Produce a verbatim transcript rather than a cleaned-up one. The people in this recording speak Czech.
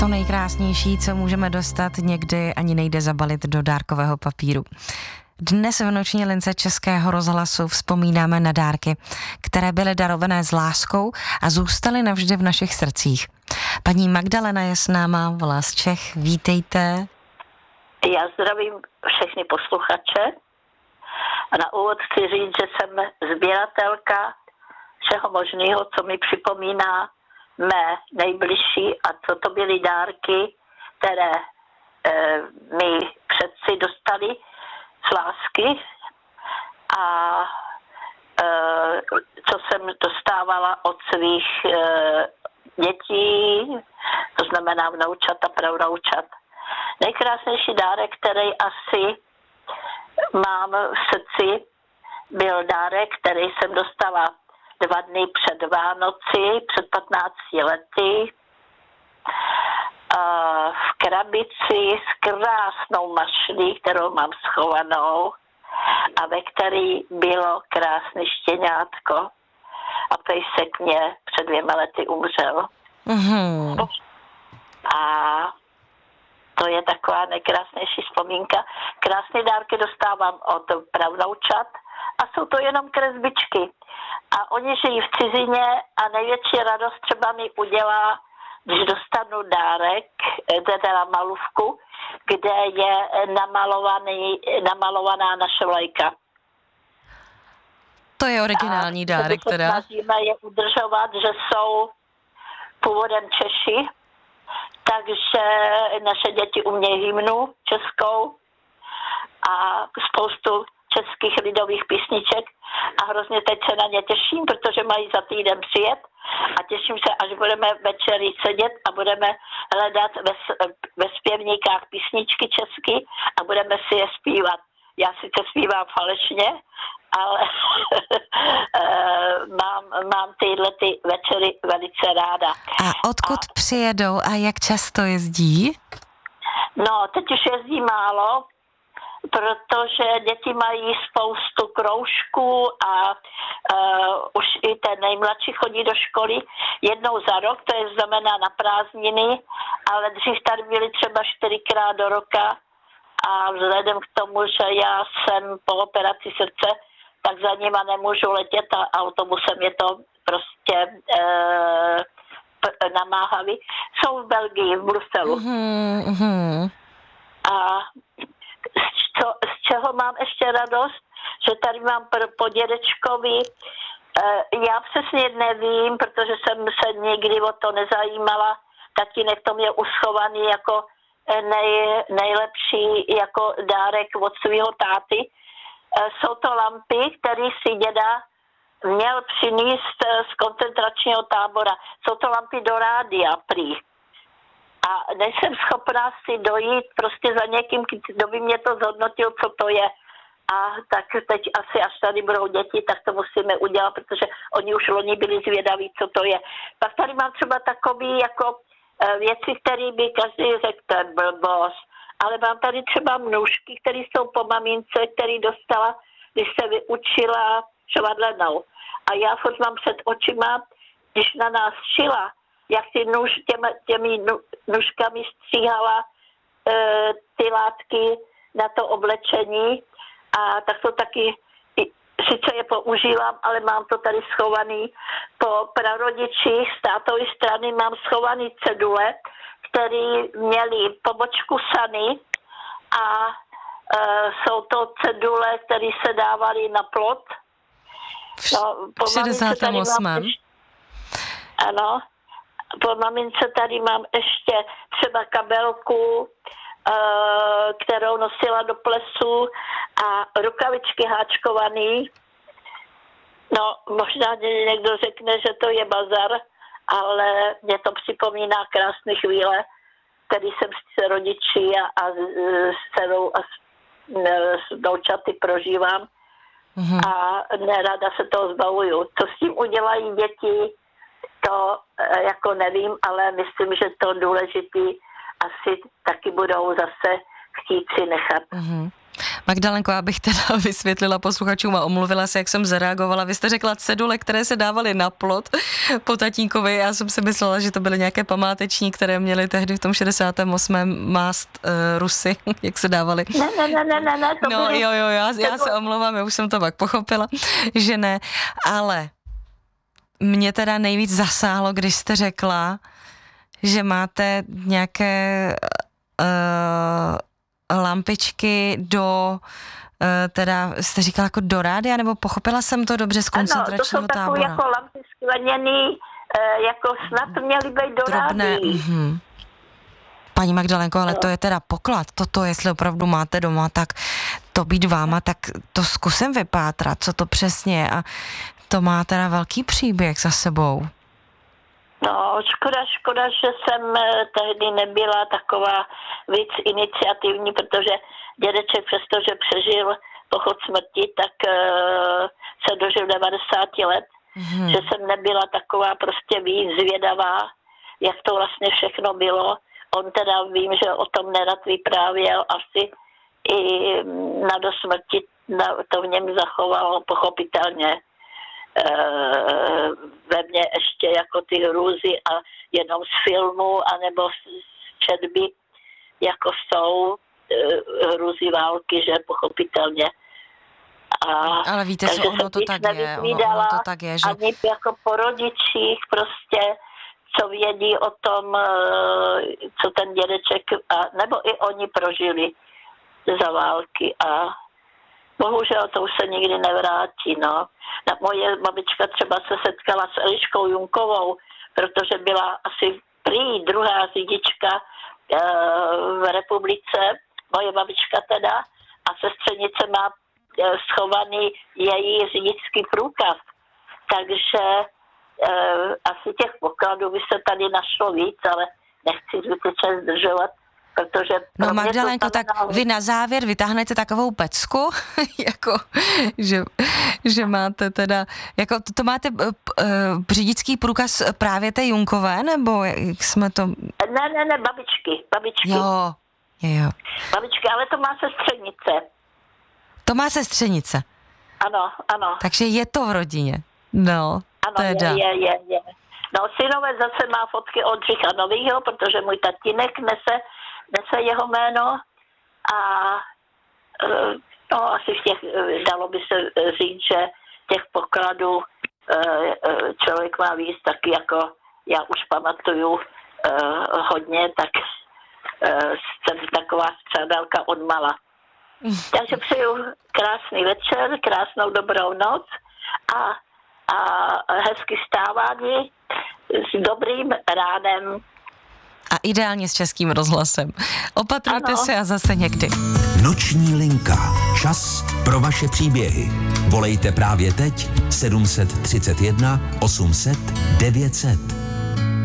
To nejkrásnější, co můžeme dostat, někdy ani nejde zabalit do dárkového papíru. Dnes v noční lince Českého rozhlasu vzpomínáme na dárky, které byly darované s láskou a zůstaly navždy v našich srdcích. Paní Magdalena je s náma, volá z Čech. Vítejte. Já zdravím všechny posluchače. A na úvod chci říct, že jsem sběratelka všeho možného, co mi připomíná mé nejbližší a co to byly dárky, které e, mi předci dostali z lásky a e, co jsem dostávala od svých e, dětí, to znamená vnoučat a pravnoučat. Nejkrásnější dárek, který asi mám v srdci, byl dárek, který jsem dostala dva dny před Vánoci, před patnácti lety, v krabici s krásnou mašlí, kterou mám schovanou a ve který bylo krásné štěňátko. A pejsek mě před dvěma lety umřel. Mm-hmm. A to je taková nejkrásnější vzpomínka. Krásné dárky dostávám od pravnoučat a jsou to jenom kresbičky. A oni žijí v cizině a největší radost třeba mi udělá, když dostanu dárek, teda malůvku, kde je namalovaný, namalovaná naše vlajka. To je originální a dárek teda. Snažíme je udržovat, že jsou původem Češi, takže naše děti umějí hymnu českou a spoustu českých lidových písniček a hrozně teď se na ně těším, protože mají za týden přijet a těším se, až budeme večery sedět a budeme hledat ve, ve zpěvníkách písničky česky a budeme si je zpívat. Já sice zpívám falešně, ale mám, mám tyhle ty večery velice ráda. A odkud a, přijedou a jak často jezdí? No, teď už jezdí málo, protože děti mají spoustu kroužků a uh, už i ten nejmladší chodí do školy jednou za rok, to je znamená na prázdniny, ale dřív tady byly třeba čtyřikrát do roka a vzhledem k tomu, že já jsem po operaci srdce, tak za nima nemůžu letět a autobusem je to prostě uh, namáhavý. Jsou v Belgii, v Bruselu. Mm-hmm. A Co, z čeho mám ještě radost, že tady mám po dědečkovi, já přesně nevím, protože jsem se nikdy o to nezajímala, tatínek to mě uschovaný jako nej, nejlepší jako dárek od svého táty. Jsou to lampy, které si děda měl přinést z koncentračního tábora. Jsou to lampy do rádia prý. A nejsem schopná si dojít prostě za někým, kdo by mě to zhodnotil, co to je. A tak teď asi, až tady budou děti, tak to musíme udělat, protože oni už loni byli zvědaví, co to je. Pak tady mám třeba takový jako věci, které by každý řekl, to je blbost. Ale mám tady třeba mnůžky, které jsou po mamince, který dostala, když se vyučila švadlenou. A já furt mám před očima, když na nás šila, jak si nůž, těmi, těmi nůžkami stříhala e, ty látky na to oblečení a tak to taky, sice je používám, ale mám to tady schovaný. Po prarodičích z tátovy strany mám schovaný cedule, které měly pobočku Sany a e, jsou to cedule, které se dávaly na plot. No, v šedesátém osmém Ano. Po mamince tady mám ještě třeba kabelku, kterou nosila do plesu a rukavičky háčkovaný. No, možná někdo řekne, že to je bazar, ale mě to připomíná krásné chvíle, který jsem s rodiči a, a s dcerou a s, s doučaty prožívám. Mm-hmm. A nerada se toho zbavuju. Co s tím udělají děti, to jako nevím, ale myslím, že to důležitý asi taky budou zase chtít si nechat. Mm-hmm. Magdalenko, já bych teda vysvětlila posluchačům a omluvila se, jak jsem zareagovala. Vy jste řekla cedule, které se dávaly na plot po tatínkovi. Já jsem si myslela, že to byly nějaké památeční, které měly tehdy v tom šedesátém osmém mást uh, Rusy, jak se dávaly. Ne, ne, ne, ne, ne, ne to No byly... jo, jo, já, já se omlouvám, já už jsem to pak pochopila, že ne. Ale mě teda nejvíc zasáhlo, když jste řekla, že máte nějaké... Uh, lampičky do, teda jste říkala jako do rádia, nebo pochopila jsem to dobře z koncentračního tábora? Ano, to jsou takové jako lampy skleněný, jako snad měly být do rádia. Mm-hmm. Paní Magdalenko, ale no. To je teda poklad. Toto, jestli opravdu máte doma, tak to být váma, tak to zkusím vypátrat, co to přesně je. A to má teda velký příběh za sebou. No, škoda, škoda, že jsem tehdy nebyla taková víc iniciativní, protože dědeček přestože přežil pochod smrti, tak uh, se dožil devadesáti let, mm-hmm. že jsem nebyla taková prostě víc zvědavá, jak to vlastně všechno bylo. On teda vím, že o tom nerad vyprávěl, asi i na do smrti to v něm zachovalo pochopitelně. Ve mně ještě jako ty hrůzy a jenom z filmu anebo z četby jako jsou hrůzy války, že pochopitelně. A ale víte, co ono to tak je, ono, ono to tak je, že... Ani jako po rodičích prostě, co vědí o tom, co ten dědeček, a, nebo i oni prožili za války a bohužel to už se nikdy nevrátí, no. Moje babička třeba se setkala s Eliškou Junkovou, protože byla asi prý druhá řidička e, v republice, moje babička teda, a sestřenice má e, schovaný její řidičský průkaz. Takže e, asi těch pokladů by se tady našlo víc, ale nechci zbytečně zdržovat. Protože no Magdalenko, tak vy na závěr vytáhnete takovou pecku, jako, že, že máte teda, jako to, to máte uh, řidičský průkaz právě té Junkové, nebo jak jsme to... Ne, ne, ne, babičky, babičky. Jo, jo. Babičky, ale to má sestřenice. To má sestřenice. Ano, ano. Takže je to v rodině, no, ano, teda. je, je, je, je. No, synové zase má fotky od Řicha Novýho, protože můj tatínek nese nese jeho jméno a no, asi v těch, dalo by se říct, že těch pokladů člověk má víc, taky jako já už pamatuju hodně, tak jsem taková střádalka odmala. Takže přeju krásný večer, krásnou dobrou noc a, a hezky stávání s dobrým ránem. A ideálně s Českým rozhlasem. Opatrujte ano. se a zase někdy. Noční linka. Čas pro vaše příběhy. Volejte právě teď sedm set třicet jedna osm set devět set.